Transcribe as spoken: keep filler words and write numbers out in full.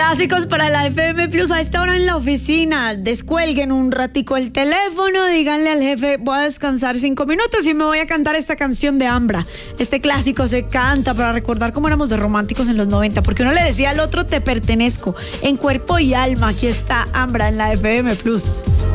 Clásicos para la F M Plus a esta hora en la oficina. Descuelguen un ratico el teléfono, díganle al jefe, voy a descansar cinco minutos y me voy a cantar esta canción de Ambra. Este clásico se canta para recordar cómo éramos de románticos en los noventa, porque uno le decía al otro, te pertenezco, en cuerpo y alma. Aquí está Ambra en la F M Plus.